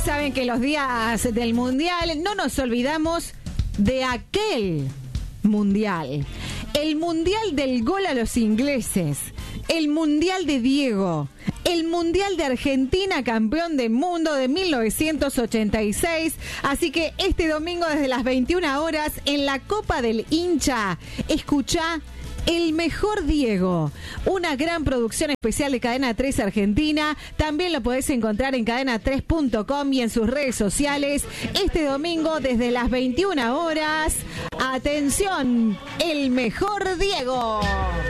saben que los días del Mundial no nos olvidamos de aquel Mundial. El Mundial del gol a los ingleses. El Mundial de Diego. El Mundial de Argentina, campeón del mundo de 1986. Así que este domingo desde las 21 horas en la Copa del Hincha, escuchá El Mejor Diego, una gran producción especial de Cadena 3 Argentina. También lo podés encontrar en cadena3.com y en sus redes sociales. Este domingo desde las 21 horas. Atención, El Mejor Diego.